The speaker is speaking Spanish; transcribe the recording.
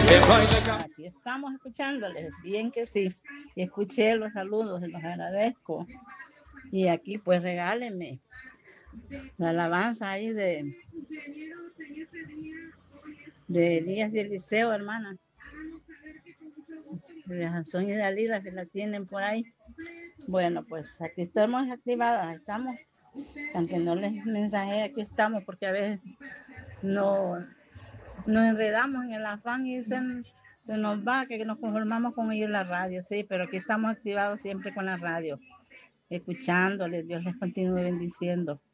Aquí estamos escuchándoles, bien que sí. Escuché los saludos, los agradezco. Y aquí pues regálenme la alabanza ahí de Elías y Eliseo, hermana. De Jansón y Dalila, si la tienen por ahí. Bueno, pues aquí estamos activadas, estamos. Aunque no les mensaje, aquí estamos, porque a veces no nos enredamos en el afán y se nos va, que nos conformamos con oír la radio, sí, pero aquí estamos activados siempre con la radio, escuchándoles. Dios les continúe bendiciendo.